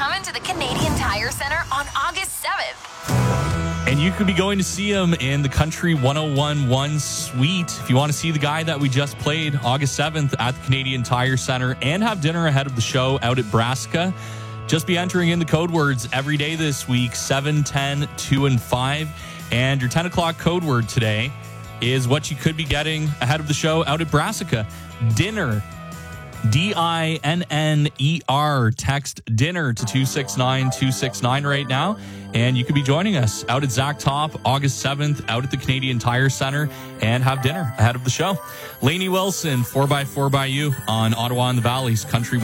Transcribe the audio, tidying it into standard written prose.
coming to the Canadian Tire Center on August 7th. And you could be going to see him in the Country 101 suite. If you want to see the guy that we just played August 7th at the Canadian Tire Center and have dinner ahead of the show out at Brassica, just be entering in the code words every day this week, 7, 10, 2, and 5. And your 10 o'clock code word today is what you could be getting ahead of the show out at Brassica. Dinner. DINNER. Text dinner to 269-269 right now. And you could be joining us out at Zach Top August 7th out at the Canadian Tire Center and have dinner ahead of the show. Lainey Wilson, 4x4 by you on Ottawa and the Valley's Country